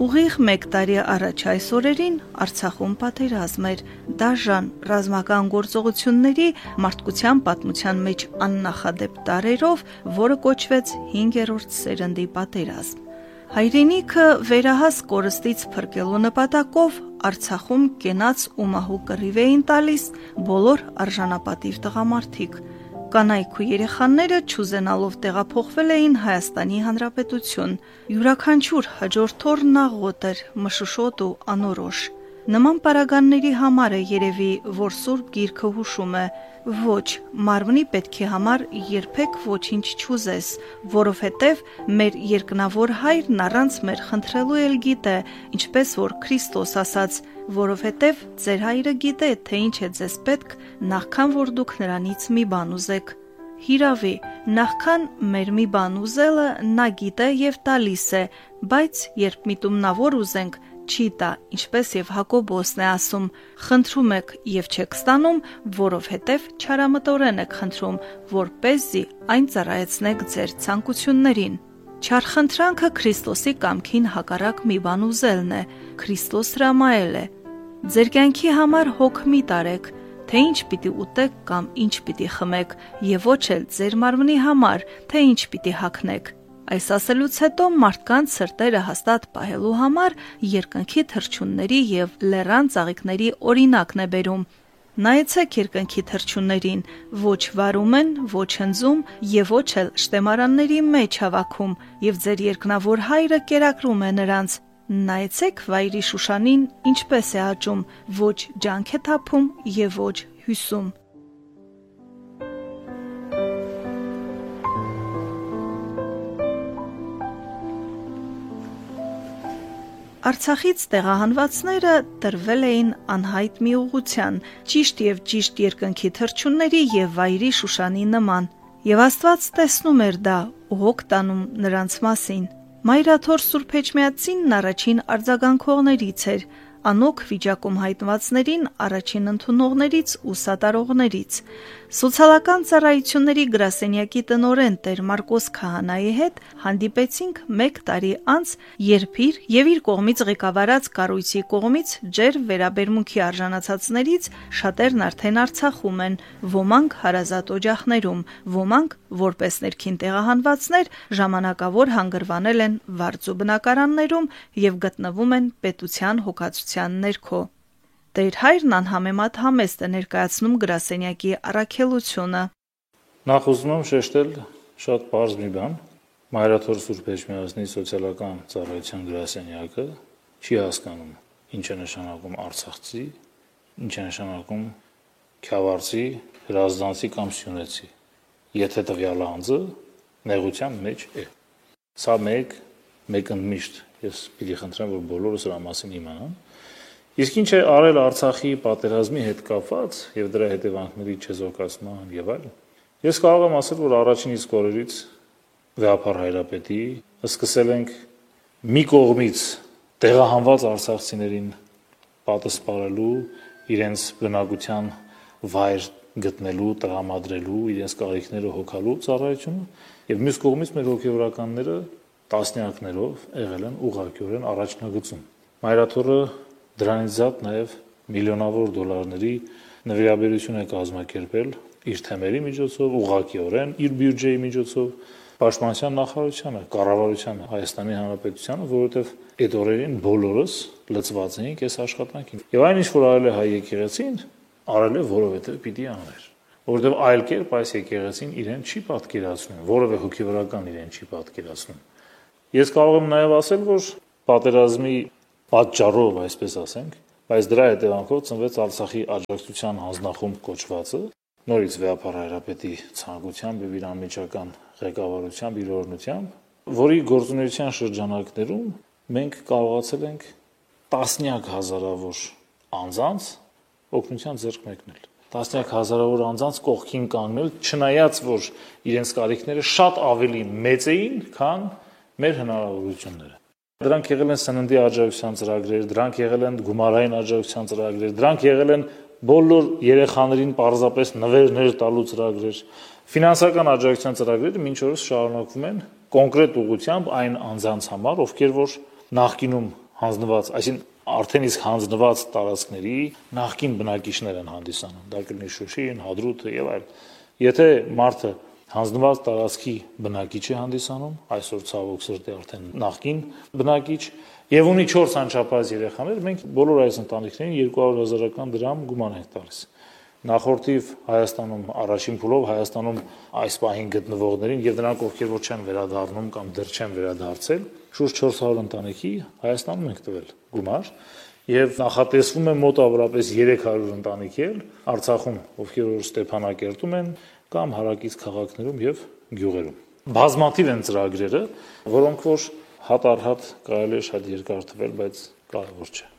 Ուղիղ 1 տարի առաջ այս օրերին Արցախում պատերազմ էր, դաժան ռազմական գործողությունների մարդկության պատմության մեջ աննախադեպ տարերով, որը կոչվեց 5-րդ սերնդի պատերազմ։ Հայրենիքը վերահաս կորստից փրկելու նպատակով Արցախում կենաց ու մահու կռիվ էին տալիս բոլոր արժանապատիվ տղամարդիկ։ Կանայք ու երեխաները չուզենալով տեղափոխվել էին Հայաստանի Հանրապետություն։ Յուրաքանչյուր հաջորդ օրն աղոտ էր, մշուշոտ ու անորոշ։ Նման պարագաների համար է երևի, որ Սուրբ Գիրքը հուշում է. ոչ, մարմնի պետքի համար երբեք ոչինչ չուզես, որովհետև մեր երկնավոր Հայրն առանց մեր խնդրելու էլ գիտե, ինչպես որ Քրիստոս ասաց, որովհետև ձեր Հայրը գիտե, թե ինչ է ձեզ պետք, նախքան որ դուք նրանից մի բան ուզեք։ Հիրավի, նախքան մեր մի բան ուզելը նա գիտե եւ տալիս է, բայց երբ միտումնավոր ուզենք, չի տա, ինչպես եւ Հակոբոսն է ասում. խնդրում եք եւ չեք ստանում, որովհետեւ չարամտորեն եք խնդրում, որպեսզի այն ծառայեցնեք ձեր ցանկություններին։ Չարխնդրանքը Քրիստոսի կամքին հակառակ մի բան ուզելն է, Քրիստոս հրամայել է. ձեր կյանքի համար հոգ մի տարեք, թե ինչ պիտի ուտեք կամ ինչ պիտի խմեք, եւ ոչ էլ ձեր մարմնի համար, թե ինչ պիտի հագնեք։ Այս ասելուց հետո մարդկանց սրտերը հաստատ պահելու համար երկնքի թռչունների եւ լեռան ծաղիկների օրինակն է բերում։ Նայեցեք երկնքի թռչուններին, ոչ վարում են, ոչ հնձում եւ ոչ էլ շտեմարանների մեջ հավաքում, եւ ձեր երկնավոր Հայրը կերակրում է նրանց։ Նայեցեք վայրի Շուշանին, ինչպես է աճում, ոչ ջանք է թափում եւ ոչ հյուսում։ Արցախից տեղահանվածները տրվել էին անհայտ մի ուղղության, ճիշտ եւ ճիշտ երկնքի թռչունների եւ վայրի Շուշանի նման, եւ Աստված տեսնում էր դա ու հոգ տանում նրանց մասին։ Մայրաթոր Սուրբ Էջմիածինն առաջին արձագանքողներից էր, անոք վիճակում հայտնվածներին առաջին ընդունողներից ու սատարողներից։ Սոցիալական ծառայությունների գրասենյակի տնօրեն Տեր Մարկոս Քահանայի հետ հանդիպեցինք 1 տարի անց, երբ իր կողմից ղեկավարած կառույցի կողմից ջեր վերաբերմունքի արժանացածներից շատերն արդեն Արցախում են, ոմանք հարազատ օջախներում, ոմանք որպես ներքին տեղահանվածներ ժամանակավոր հանգրվանել են վարձու բնակարաններում եւ գտնվում են պետության հոգացության ներքո։ Տեր Հայրն անհամեմատ համեստ է ներկայացնում գրասենյակի առաքելությունը։ Նախ ուզում եմ շեշտել շատ պարզ մի բան. Մայրաթոր Սուրբ Էջմիածնի սոցիալական ծառայության գրասենյակը չի հասկանում ինչ է նշանակում արցախցի, ինչ է նշանակում քյավառցի, հրազդանցի կամ սյունեցի, եթե տվյալ անձը նեղության մեջ է։ Սա մեկ ընդմիշտ ես պիտի խնդրեմ, որ բոլորը սրա մասին իմանան։ Իսկ ինչ է արել Արցախի պատերազմի հետ կապված եւ դրա հետևանքների չեզոքացման եւ այլն։ Ես կարող եմ ասել, որ առաջին իսկ օրերից Վեհափառ Հայրապետի սկսել ենք մի կողմից տեղահանված արցախցիներին պատասպարելու, իրենց բնակության վայր գտնելու, տրամադրելու, իրենց կարիքները հոգալու ծառայությունը եւ մյուս կողմից մեր հոգեվորականները տասնյակներով եղել են ուղղակիորեն առաջնագծում։ Մայրաթորը դրանից զատ նաև միլիոնավոր դոլարների նվիրաբերություն է կազմակերպել իր թեմերի միջոցով, ուղղակիորեն իր բյուջեի միջոցով Պաշտպանության նախարարությանը, կառավարությանը, Հայաստանի Հանրապետությանը, որովհետև այդ օրերին բոլորս լծված էինք այս աշխատանքին։ Եվ այն ինչ որ արել է հայ եկեղեցին, արել է որովհետև պիտի աներ։ Որովհետև այլ կերպ այս եկեղեցին իրեն չի պատկերացնում, որևէ հոգեվորական իրեն չի պատկերացնում։ Ես կարող եմ նաև ասել, որ պատերազմի պատճառով, այսպես ասենք, բայց դրա հետևանքով ծնվեց Արցախի աջակցության հանձնախումբ կոչվածը, նորից Վեհափառ Հայրապետի ցանկությամբ եւ իր անմիջական ղեկավարությամբ, իր օրհնությամբ, որի գործունեության շրջանակներում մենք կարողացել ենք տասնյակ հազարավոր անձանց օգնության ձեռք մեկնել։ Տասնյակ հազարավոր անձանց կողքին կանգնել, չնայած որ իրենց կարիքները շատ ավելի մեծ էին, քան մեր հնարավորությունները։ Դրանք եղել են սննդի աջակցության ծրագրեր, դրանք եղել են գումարային աջակցության ծրագրեր, դրանք եղել են բոլոր երեխաներին պարզապես նվերներ տալու ծրագրեր, ֆինանսական աջակցության ծրագրերը մինչ օրս շարունակվում են կոնկրետ ուղղությամբ այն անձանց համար, ովքեր որ նախկինում հանձնված, այսինքն արդեն իսկ հանձնված տարածքների նախկին բնակիչներ են հանդիսանում, դա կլինի Շուշին, Հադրութը եւ այլն։ Եթե մարդը հանձնված տարածքի բնակիչ է հանդիսանում, այսօր ցավոք սրտի արդեն նախկին բնակիչ եւ ունի 4 անչափահաս երեխաներ, մենք բոլոր այս ընտանիքներին 200,000 դրամ գուման ենք տալիս։ Նախորդիվ Հայաստանում առաջին փուլով Հայաստանում այս պահին գտնվողներին եւ նրանք ովքեր որ չեն վերադառնում կամ դեռ չեն վերադարձել, շուրջ 400 ընտանիքի Հայաստանում ենք տվել գումար եւ նախատեսվում է մոտավորապես 300 ընտանիքի Արցախում, ովքեր որ Ստեփանակերտում են կամ հարակից քաղաքներում եւ գյուղերում։ Բազմաթիվ են ծրագրերը, որոնք որ հատ առ հատ կարելի է շատ երկար թվել, բայց կարևոր չէ։